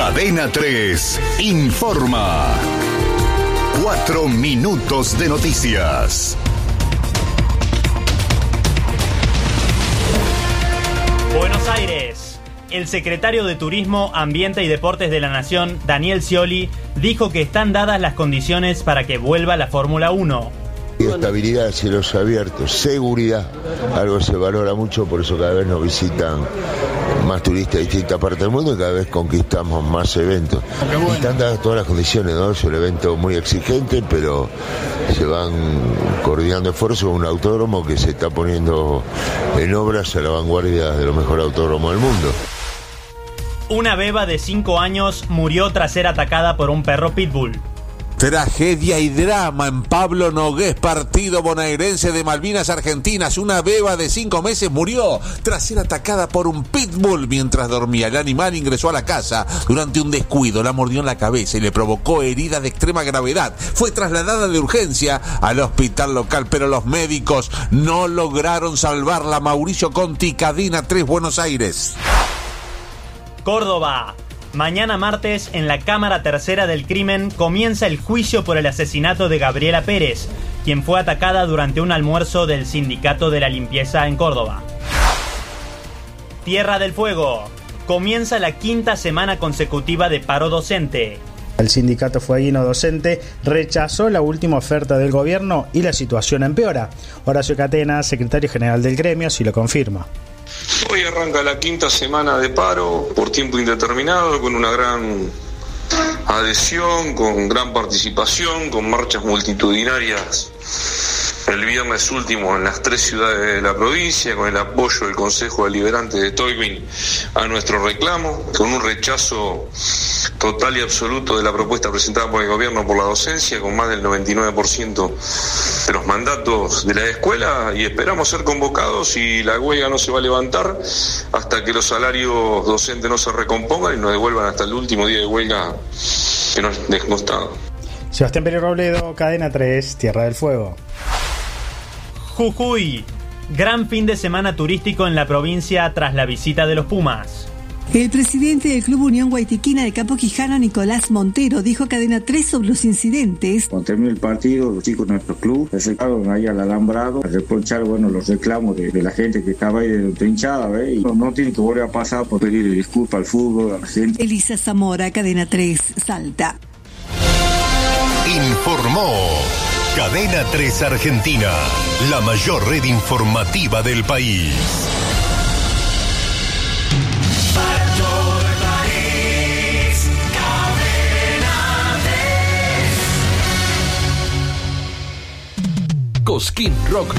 Cadena 3 informa. 4 minutos de noticias. Buenos Aires. El secretario de Turismo, Ambiente y Deportes de la Nación, Daniel Scioli, dijo que están dadas las condiciones para que vuelva la Fórmula 1. Estabilidad, cielos abiertos, seguridad, algo se valora mucho, por eso cada vez nos visitan más turistas de distintas partes del mundo y cada vez conquistamos más eventos. Y están dadas todas las condiciones, ¿no? Es un evento muy exigente, pero se van coordinando esfuerzos con un autódromo que se está poniendo en obras a la vanguardia de los mejores autódromos del mundo. Una beba de 5 años murió tras ser atacada por un perro pitbull. Tragedia y drama en Pablo Nogués, partido bonaerense de Malvinas Argentinas. Una beba de 5 meses murió tras ser atacada por un pitbull mientras dormía. El animal ingresó a la casa durante un descuido, la mordió en la cabeza y le provocó heridas de extrema gravedad. Fue trasladada de urgencia al hospital local, pero los médicos no lograron salvarla. Mauricio Conti, Cadena 3, Buenos Aires. Córdoba. Mañana martes, en la Cámara Tercera del Crimen, comienza el juicio por el asesinato de Gabriela Pérez, quien fue atacada durante un almuerzo del Sindicato de la Limpieza en Córdoba. Tierra del Fuego. Comienza la 5ª semana consecutiva de paro docente. El sindicato fueguino docente rechazó la última oferta del gobierno y la situación empeora. Horacio Catena, secretario general del gremio, sí lo confirma. Hoy arranca la 5ª semana de paro por tiempo indeterminado, con una gran adhesión, con gran participación, con marchas multitudinarias el viernes último en las 3 ciudades de la provincia, con el apoyo del Consejo Deliberante de Tolwyn a nuestro reclamo, con un rechazo total y absoluto de la propuesta presentada por el gobierno por la docencia, con más del 99% de los mandatos de la escuela, y esperamos ser convocados y la huelga no se va a levantar hasta que los salarios docentes no se recompongan y nos devuelvan hasta el último día de huelga que nos desconstado. Sebastián Pérez Robledo, Cadena 3, Tierra del Fuego. Jujuy. Gran fin de semana turístico en la provincia tras la visita de los Pumas. El presidente del Club Unión Guaytiquina de Campo Quijano, Nicolás Montero, dijo a Cadena 3 sobre los incidentes. Cuando terminó el partido, los chicos de nuestro club se acercaron ahí al alambrado a reprochar los reclamos de la gente que estaba ahí de trinchada, y no tiene que volver a pasar por pedir disculpas al fútbol, a la gente. Elisa Zamora, Cadena 3, Salta. Informó Cadena 3 Argentina, la mayor red informativa del país. Cosquín Rock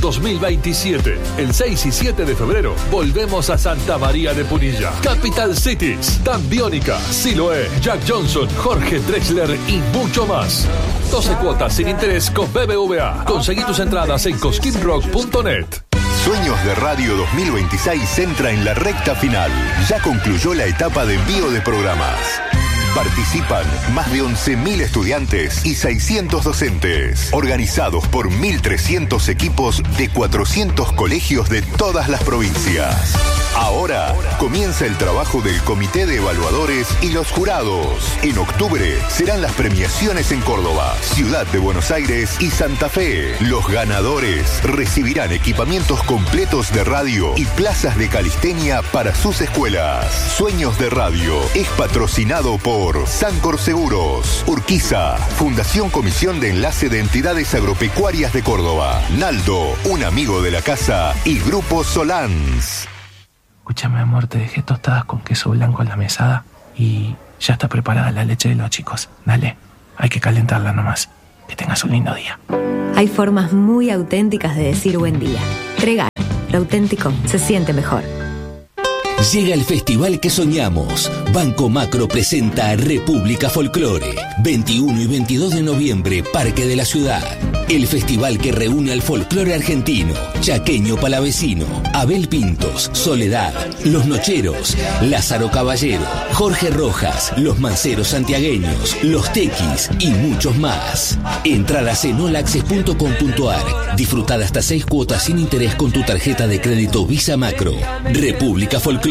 2027. El 6 y 7 de febrero volvemos a Santa María de Punilla. Capital Cities, Dan Biónica, Siloé, Jack Johnson, Jorge Drexler y mucho más. 12 cuotas sin interés con BBVA. Conseguí tus entradas en cosquinrock.net. Sueños de Radio 2026 entra en la recta final. Ya concluyó la etapa de envío de programas. Participan más de 11.000 estudiantes y 600 docentes, organizados por 1.300 equipos de 400 colegios de todas las provincias. Ahora comienza el trabajo del Comité de Evaluadores y los jurados. En octubre serán las premiaciones en Córdoba, Ciudad de Buenos Aires y Santa Fe. Los ganadores recibirán equipamientos completos de radio y plazas de calistenia para sus escuelas. Sueños de Radio es patrocinado por Sancor Seguros, Urquiza, Fundación Comisión de Enlace de Entidades Agropecuarias de Córdoba, Naldo, un amigo de la casa, y Grupo Solans. Escúchame, amor, te dejé tostadas con queso blanco en la mesada y ya está preparada la leche de los chicos. Dale, hay que calentarla nomás. Que tengas un lindo día. Hay formas muy auténticas de decir buen día. Tregar, lo auténtico se siente mejor. Llega el festival que soñamos. Banco Macro presenta República Folclore. 21 y 22 de noviembre, Parque de la Ciudad. El festival que reúne al folclore argentino, chaqueño palavecino, Abel Pintos, Soledad, Los Nocheros, Lázaro Caballero, Jorge Rojas, Los Manceros Santiagueños, Los Tequis y muchos más. Entradas en olaccess.com.ar. Disfrutar hasta 6 cuotas sin interés con tu tarjeta de crédito Visa Macro. República Folclore.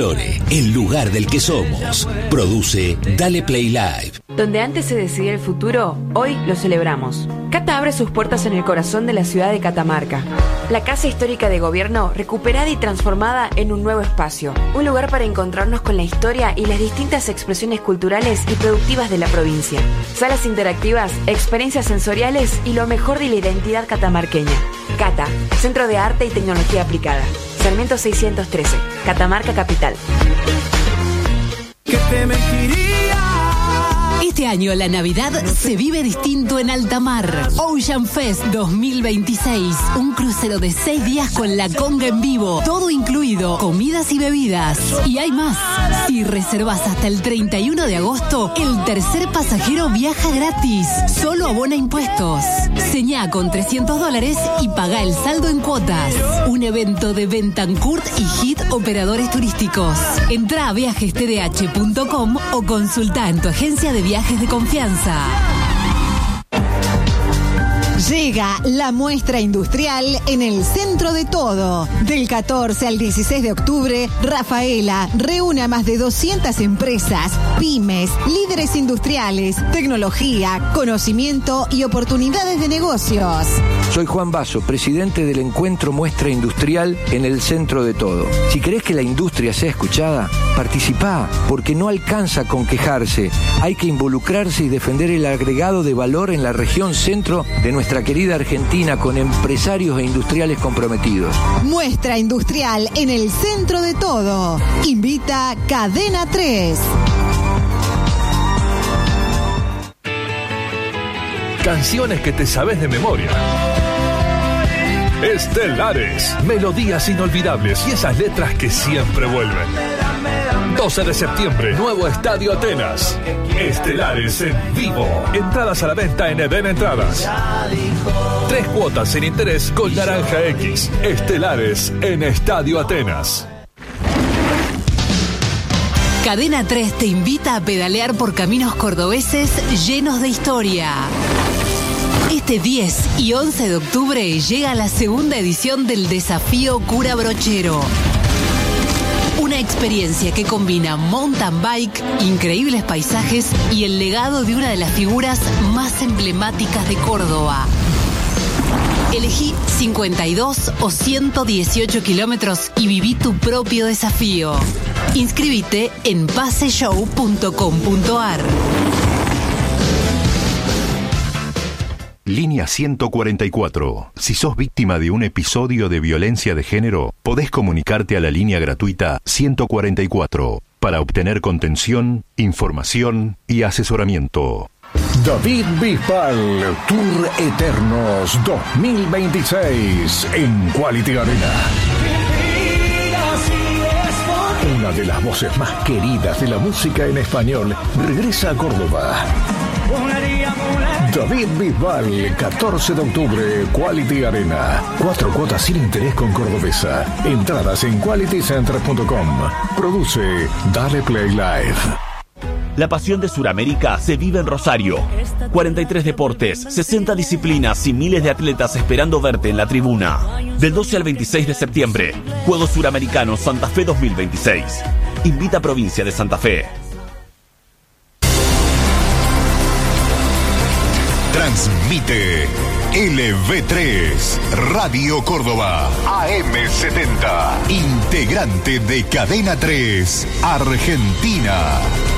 Folklore, el lugar del que somos. Produce Dale Play Live. Donde antes se decidía el futuro, hoy lo celebramos. Cata abre sus puertas en el corazón de la ciudad de Catamarca. La casa histórica de gobierno recuperada y transformada en un nuevo espacio. Un lugar para encontrarnos con la historia y las distintas expresiones culturales y productivas de la provincia. Salas interactivas, experiencias sensoriales y lo mejor de la identidad catamarqueña. Cata, Centro de Arte y Tecnología Aplicada. Sarmiento 613, Catamarca Capital. ¿Qué te mentiría? Este año la Navidad se vive distinto en alta mar. Ocean Fest 2026. Un crucero de 6 días con la conga en vivo. Todo incluido, comidas y bebidas. Y hay más. Si reservas hasta el 31 de agosto, el tercer pasajero viaja gratis. Solo abona impuestos. Señá con $300 y paga el saldo en cuotas. Un evento de Bentancourt y Hit Operadores Turísticos. Entrá a viajestdh.com o consulta en tu agencia de viajes de confianza. Llega la muestra industrial en el centro de todo. Del 14 al 16 de octubre, Rafaela reúne a más de 200 empresas, pymes, líderes industriales, tecnología, conocimiento y oportunidades de negocios. Soy Juan Basso, presidente del Encuentro Muestra Industrial en el centro de todo. Si querés que la industria sea escuchada, participá, porque no alcanza con quejarse. Hay que involucrarse y defender el agregado de valor en la región centro de nuestra querida Argentina, con empresarios e industriales comprometidos. Muestra industrial en el centro de todo. Invita Cadena 3. Canciones que te sabes de memoria. Estelares, melodías inolvidables y esas letras que siempre vuelven. 12 de septiembre, nuevo Estadio Atenas. Estelares en vivo. Entradas a la venta en Eden Entradas. 3 cuotas sin interés con Naranja X. Estelares en Estadio Atenas. Cadena 3 te invita a pedalear por caminos cordobeses llenos de historia. Este 10 y 11 de octubre llega la segunda edición del Desafío Cura Brochero. Una experiencia que combina mountain bike, increíbles paisajes y el legado de una de las figuras más emblemáticas de Córdoba. Elegí 52 o 118 kilómetros y viví tu propio desafío. Inscríbete en paseshow.com.ar. Línea 144. Si sos víctima de un episodio de violencia de género, podés comunicarte a la línea gratuita 144 para obtener contención, información y asesoramiento. David Bisbal, Tour Eternos 2026 en Quality Arena. Una de las voces más queridas de la música en español regresa a Córdoba. David Bisbal, 14 de octubre, Quality Arena. 4 cuotas sin interés con Cordobesa. Entradas en qualitycenter.com. Produce Dale Play Live. La pasión de Sudamérica se vive en Rosario. 43 deportes, 60 disciplinas y miles de atletas esperando verte en la tribuna. Del 12 al 26 de septiembre, Juegos Suramericanos Santa Fe 2026. Invita a Provincia de Santa Fe. Transmite LV3, Radio Córdoba, AM70, integrante de Cadena 3, Argentina.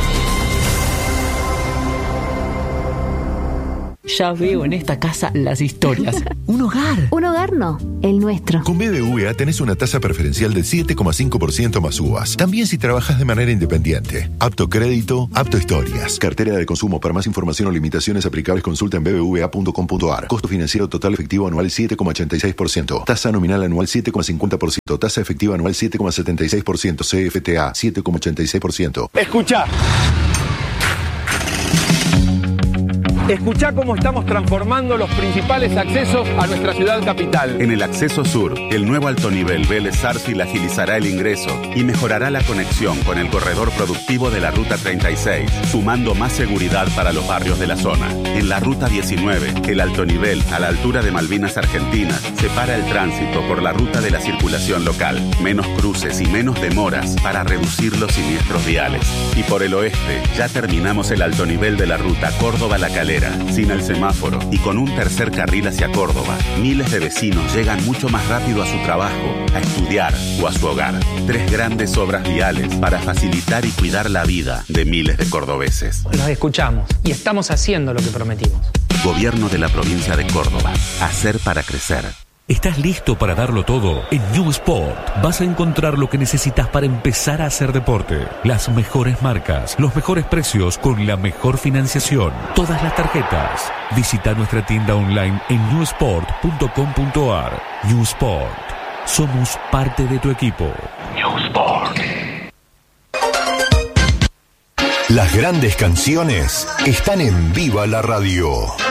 Ya veo en esta casa las historias. Un hogar. Un hogar no, el nuestro. Con BBVA tenés una tasa preferencial del 7,5% más uvas. También si trabajas de manera independiente. Apto crédito, apto historias. Cartera de consumo. Para más información o limitaciones aplicables, consulta en bbva.com.ar. Costo financiero total efectivo anual 7,86%. Tasa nominal anual 7,50%. Tasa efectiva anual 7,76%. CFTA 7,86%. Escucha. Escuchá cómo estamos transformando los principales accesos a nuestra ciudad capital. En el acceso sur, el nuevo alto nivel Vélez Sarsfield agilizará el ingreso y mejorará la conexión con el corredor productivo de la Ruta 36, sumando más seguridad para los barrios de la zona. En la Ruta 19, el alto nivel, a la altura de Malvinas Argentinas, separa el tránsito por la ruta de la circulación local. Menos cruces y menos demoras para reducir los siniestros viales. Y por el oeste, ya terminamos el alto nivel de la ruta Córdoba-La Calera, sin el semáforo y con un tercer carril hacia Córdoba. Miles de vecinos llegan mucho más rápido a su trabajo, a estudiar o a su hogar. 3 grandes obras viales para facilitar y cuidar la vida de miles de cordobeses. Los escuchamos y estamos haciendo lo que prometimos. Gobierno de la provincia de Córdoba. Hacer para crecer. ¿Estás listo para darlo todo? En New Sport vas a encontrar lo que necesitas para empezar a hacer deporte. Las mejores marcas, los mejores precios con la mejor financiación. Todas las tarjetas. Visita nuestra tienda online en newsport.com.ar. New Sport. Somos parte de tu equipo. New Sport. Las grandes canciones están en Viva la Radio.